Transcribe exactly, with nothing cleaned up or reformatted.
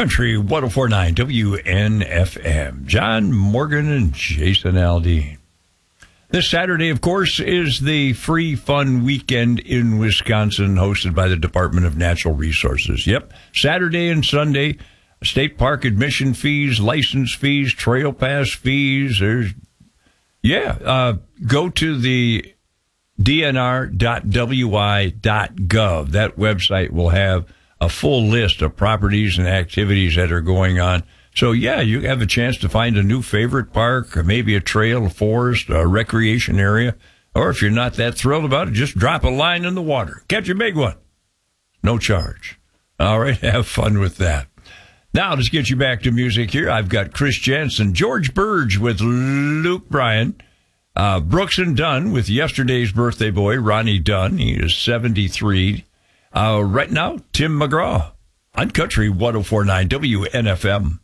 Country one oh four point nine W N F M. John Morgan and Jason Aldean. This Saturday, of course, is the Free Fun Weekend in Wisconsin, hosted by the Department of Natural Resources. Yep, Saturday and Sunday, state park admission fees, license fees, trail pass fees. There's, yeah, uh, go to the D N R dot W I dot gov. That website will have a full list of properties and activities that are going on. So, yeah, you have a chance to find a new favorite park, or maybe a trail, a forest, a recreation area. Or if you're not that thrilled about it, just drop a line in the water. Catch a big one. No charge. All right, have fun with that. Now, let's get you back to music here. I've got Chris Jansen, George Burge with Luke Bryan, uh, Brooks and Dunn with yesterday's birthday boy, Ronnie Dunn. He is seventy-three. Uh, right now, Tim McGraw on Country one oh four point nine W N F M.